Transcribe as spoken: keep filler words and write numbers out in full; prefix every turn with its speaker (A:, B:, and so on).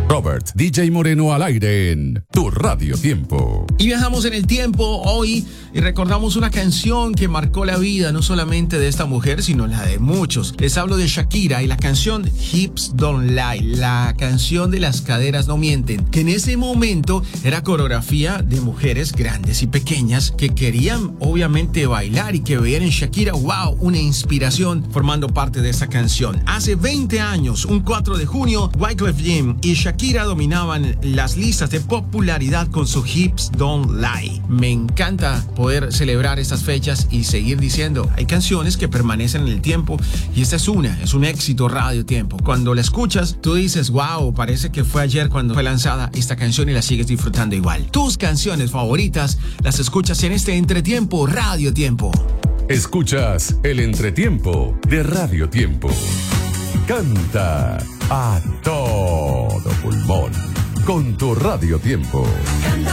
A: Robert D J Moreno al aire en Tu Radio Tiempo.
B: Y viajamos en el tiempo hoy y recordamos una canción que marcó la vida no solamente de esta mujer, sino la de muchos. Les hablo de Shakira y la canción Hips Don't Lie, la canción de las caderas no mienten, que en ese momento era coreografía de mujeres grandes y pequeñas que querían obviamente bailar y que veían en Shakira, wow, una inspiración formando parte de esta canción. Hace veinte años, un cuatro de junio, Wyclef Jean y Shakira dominaban las listas de popularidad con su Hips Don't Lie. Me encanta poder celebrar estas fechas y seguir diciendo, hay canciones que permanecen en el tiempo y esta es una, es un éxito Radio Tiempo. Cuando la escuchas, tú dices, wow, parece que fue ayer cuando fue lanzada esta canción y la sigues disfrutando igual. Tus canciones favoritas las escuchas en este Entretiempo Radio Tiempo.
A: Escuchas el Entretiempo de Radio Tiempo. Canta a todo pulmón con Tu Radio Tiempo.